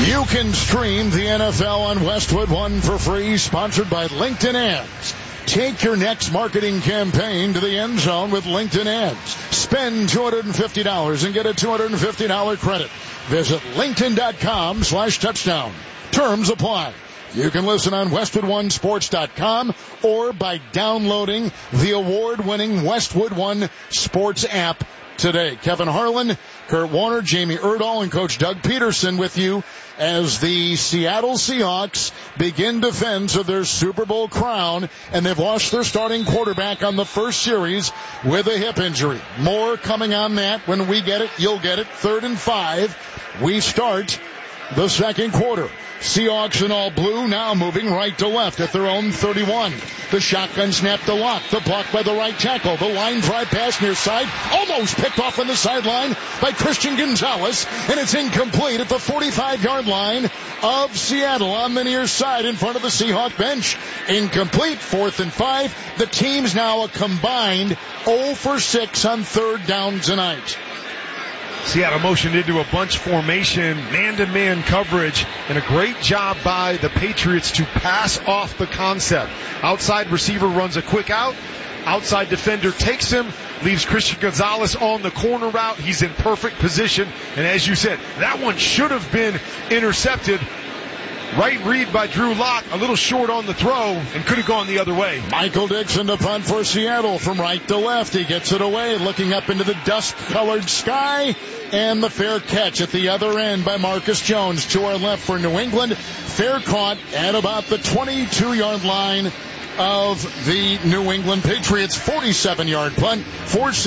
You can stream the NFL on Westwood One for free, sponsored by LinkedIn Ads. Take your next marketing campaign to the end zone with LinkedIn Ads. Spend $250 and get a $250 credit. Visit linkedin.com/touchdown. Terms apply. You can listen on WestwoodOneSports.com or by downloading the award-winning Westwood One Sports app today. Kevin Harlan, Kurt Warner, Jamie Erdahl, and Coach Doug Peterson with you as the Seattle Seahawks begin defense of their Super Bowl crown, and they've lost their starting quarterback on the first series with a hip injury. More coming on that when we get it. You'll get it. 3rd and 5. We start the second quarter. Seahawks in all blue now moving right to left at their own 31. The shotgun snap to Locke. The block by the right tackle. The line drive pass near side. Almost picked off on the sideline by Christian Gonzalez. And it's incomplete at the 45-yard line of Seattle on the near side in front of the Seahawk bench. Incomplete. 4th and 5. The team's now a combined 0 for 6 on 3rd down tonight. Seattle motioned into a bunch formation, man-to-man coverage, and a great job by the Patriots to pass off the concept. Outside receiver runs a quick out. Outside defender takes him, leaves Christian Gonzalez on the corner route. He's in perfect position. And as you said, that one should have been intercepted. Right read by Drew Lock, a little short on the throw, and could have gone the other way. Michael Dixon, the punt for Seattle from right to left. He gets it away, looking up into the dusk-colored sky, and the fair catch at the other end by Marcus Jones to our left for New England. Fair caught at about the 22-yard line of the New England Patriots. 47-yard punt. 4